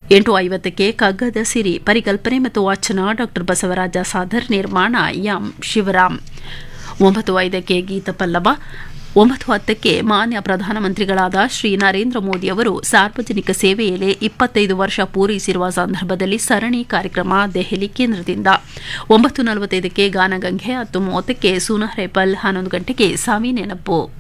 8:50ಕ್ಕೆ ಕಗ್ಗದ ಸಿರಿ ಪರಿಕಲ್ಪನೆ ಮತ್ತು ವಾಚನ ಡಾ ಬಸವರಾಜ ಸಾದರ್, ನಿರ್ಮಾಣ ಎಂ ಶಿವರಾಮ್. 9:05ಕ್ಕೆ ಗೀತ ಪಲ್ಲವ. 9:10ಕ್ಕೆ ಮಾನ್ಯ ಪ್ರಧಾನಮಂತ್ರಿಗಳಾದ ಶ್ರೀ ನರೇಂದ್ರ ಮೋದಿ ಅವರು ಸಾರ್ವಜನಿಕ ಸೇವೆಯಲ್ಲಿ 25 ವರ್ಷ ಪೂರೈಸಿರುವ ಸಂದರ್ಭದಲ್ಲಿ ಸರಣಿ ಕಾರ್ಯಕ್ರಮ ದೆಹಲಿ ಕೇಂದ್ರದಿಂದ. 9:45ಕ್ಕೆ ಗಾನಗಂಗೆ. 10:30ಕ್ಕೆ ಸುನಹರೇಪಲ್. 11 ಗಂಟೆಗೆ ಸವಿ ನೆನಪು.